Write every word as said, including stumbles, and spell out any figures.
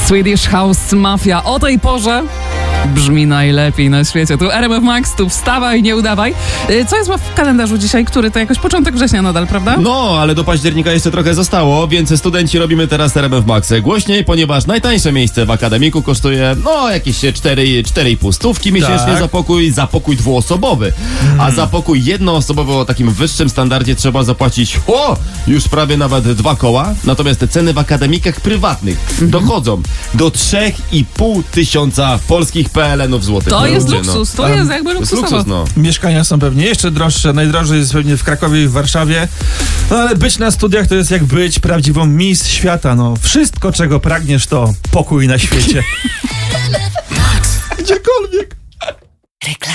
Swedish House Mafia o tej porze brzmi najlepiej na świecie. Tu R M F Max, tu wstawaj, nie udawaj. Co jest w kalendarzu dzisiaj? Który to jakoś początek września nadal, prawda? No, ale do października jeszcze trochę zostało, więc studenci robimy teraz R M F Max głośniej, ponieważ najtańsze miejsce w akademiku kosztuje, no, jakieś cztery, cztery i pół stówki miesięcznie Tak. za pokój, za pokój dwuosobowy. A za pokój jednoosobowy o takim wyższym standardzie trzeba zapłacić, o, już prawie nawet dwa koła. Natomiast te ceny w akademikach prywatnych dochodzą do trzech i pół tysiąca polskich P L N-ów złotych. To jest Ludzie, luksus, no. to jest jakby To jest luksusowo. luksus, no. Mieszkania są pewnie jeszcze droższe, najdrożej jest pewnie w Krakowie i w Warszawie. No ale być na studiach to jest jak być prawdziwą Miss Świata. No wszystko, czego pragniesz, to pokój na świecie. Gdziekolwiek.